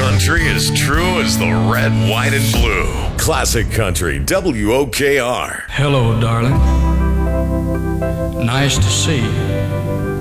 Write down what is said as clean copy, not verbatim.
Country as true as the red, white, and blue. Classic Country, WOKR. Hello, darling. Nice to see you.